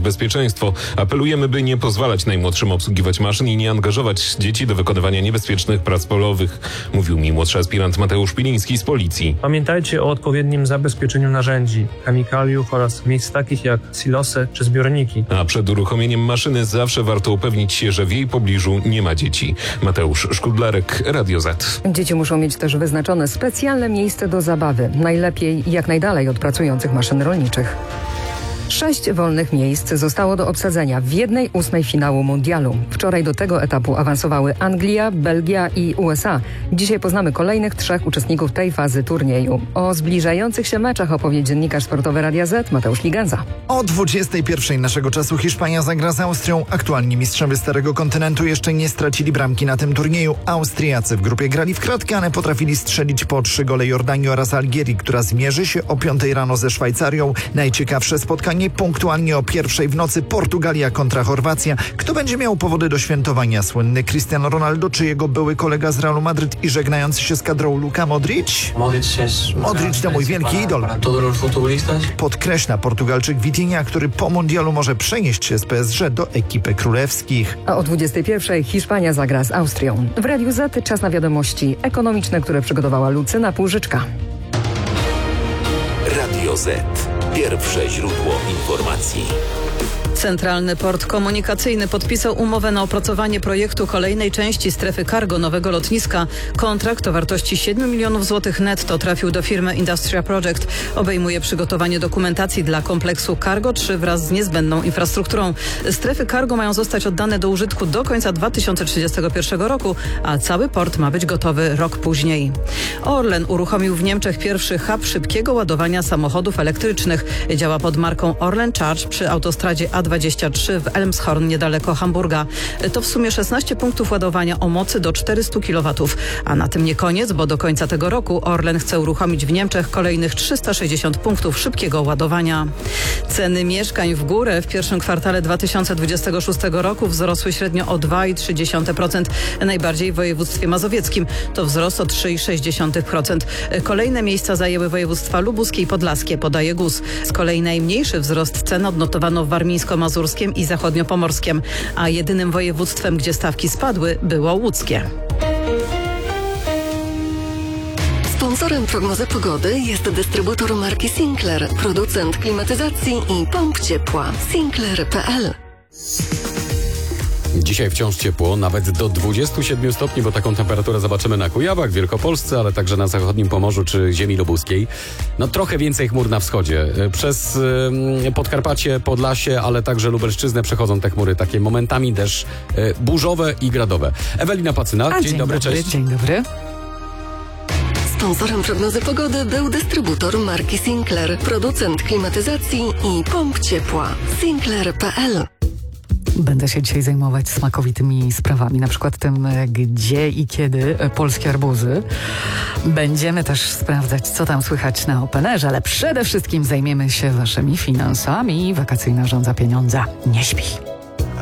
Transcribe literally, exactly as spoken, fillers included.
bezpieczeństwo. Apelujemy, by nie pozwalać najmłodszym obsługiwać maszyn i nie angażować dzieci do wykonywania niebezpiecznych prac polowych, mówił mi młodszy aspirant Mateusz Piliński z Policji. Pamiętajcie o odpowiednim zabezpieczeniu narzędzi, chemikaliów oraz miejsc takich jak silosy czy zbiorniki. A przed uruchomieniem maszyny zawsze warto upewnić się, że w jej pobliżu nie ma dzieci. Mateusz Szkudlarek, Radio Z. Dzieci muszą mieć też wyznaczone specjalne miejsce do zabawy. Najlepiej jak najdalej od pracujących maszyn rolniczych. Sześć wolnych miejsc zostało do obsadzenia w jednej ósmej finału mundialu. Wczoraj do tego etapu awansowały Anglia, Belgia i U S A. Dzisiaj poznamy kolejnych trzech uczestników tej fazy turnieju. O zbliżających się meczach opowie dziennikarz sportowy Radia Z Mateusz Ligenza. O dwudziestej pierwszej naszego czasu Hiszpania zagra z Austrią. Aktualni mistrzowie Starego Kontynentu jeszcze nie stracili bramki na tym turnieju. Austriacy w grupie grali w kratkę, ale potrafili strzelić po trzy gole Jordanii oraz Algierii, która zmierzy się o piątej rano ze Szwajcarią. Najciekawsze spotkanie punktualnie o pierwszej w nocy Portugalia kontra Chorwacja. Kto będzie miał powody do świętowania? Słynny Cristiano Ronaldo czy jego były kolega z Realu Madryt i żegnający się z kadrą Luka Modric? Modric to mój wielki idol. Podkreśla Portugalczyk Vitinha, który po mundialu może przenieść się z P S G do ekipy królewskich. A o dwudziestej pierwszej Hiszpania zagra z Austrią. W Radiu Z czas na wiadomości ekonomiczne, które przygotowała Lucyna Półżyczka. Radio Z. Pierwsze źródło informacji. Centralny Port Komunikacyjny podpisał umowę na opracowanie projektu kolejnej części strefy cargo nowego lotniska. Kontrakt o wartości siedem milionów złotych netto trafił do firmy Industria Project. Obejmuje przygotowanie dokumentacji dla kompleksu Cargo trzy wraz z niezbędną infrastrukturą. Strefy cargo mają zostać oddane do użytku do końca dwa tysiące trzydziestego pierwszego roku, a cały port ma być gotowy rok później. Orlen uruchomił w Niemczech pierwszy hub szybkiego ładowania samochodów elektrycznych. Działa pod marką Orlen Charge przy autostradzie A dwadzieścia trzy w Elmshorn niedaleko Hamburga. To w sumie szesnaście punktów ładowania o mocy do czterystu kilowatów. A na tym nie koniec, bo do końca tego roku Orlen chce uruchomić w Niemczech kolejnych trzysta sześćdziesiąt punktów szybkiego ładowania. Ceny mieszkań w górę w pierwszym kwartale dwa tysiące dwudziestego szóstego roku wzrosły średnio o dwa przecinek trzy procent, najbardziej w województwie mazowieckim. To wzrost o trzy przecinek sześć procent. Kolejne miejsca zajęły województwa lubuskie i podlaskie, podaje G U S. Z kolei najmniejszy wzrost cen odnotowano w warmińsko-mazurskim i zachodniopomorskim, a jedynym województwem, gdzie stawki spadły, było łódzkie. Sponsorem prognozy pogody jest dystrybutor marki Sinclair, producent klimatyzacji i pomp ciepła. Sinclair kropka p l. Dzisiaj wciąż ciepło, nawet do dwudziestu siedmiu stopni, bo taką temperaturę zobaczymy na Kujawach, Wielkopolsce, ale także na zachodnim Pomorzu czy ziemi lubuskiej. No trochę więcej chmur na wschodzie. Przez y, Podkarpacie, Podlasie, ale także Lubelszczyznę przechodzą te chmury, takie momentami też y, burzowe i gradowe. Ewelina Pacyna, dzień, dzień dobry, dobry, cześć. Dzień dobry. Sponsorem prognozy pogody był dystrybutor marki Sinclair, producent klimatyzacji i pomp ciepła. Sinclair kropka p l. Będę się dzisiaj zajmować smakowitymi sprawami, na przykład tym, gdzie i kiedy polskie arbuzy. Będziemy też sprawdzać, co tam słychać na Openerze, ale przede wszystkim zajmiemy się waszymi finansami. Wakacyjna żądza pieniądza nie śpi.